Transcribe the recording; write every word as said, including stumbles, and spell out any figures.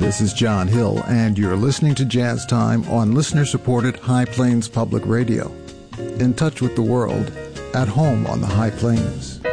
This is John Hill, and you're listening to Jazz Time on listener-supported High Plains Public Radio. In touch with the world, at home on the High Plains.